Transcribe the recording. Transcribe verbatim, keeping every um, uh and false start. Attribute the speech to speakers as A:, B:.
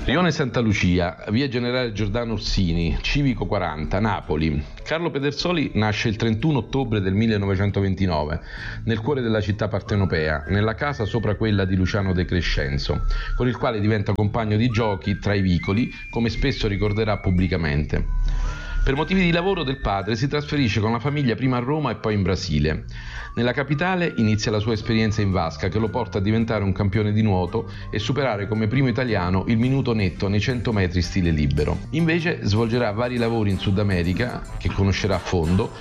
A: Rione Santa Lucia, via Generale Giordano Orsini, Civico quaranta, Napoli. Carlo Pedersoli nasce il trentuno ottobre del millenovecentoventinove, nel cuore della città partenopea, nella casa sopra quella di Luciano De Crescenzo, con il quale diventa compagno di giochi tra i vicoli, come spesso ricorderà pubblicamente. Per motivi di lavoro del padre si trasferisce con la famiglia prima a Roma e poi in Brasile. Nella capitale inizia la sua esperienza in vasca, che lo porta a diventare un campione di nuoto e superare come primo italiano il minuto netto nei cento metri stile libero. Invece svolgerà vari lavori in Sud America, che conoscerà a fondo,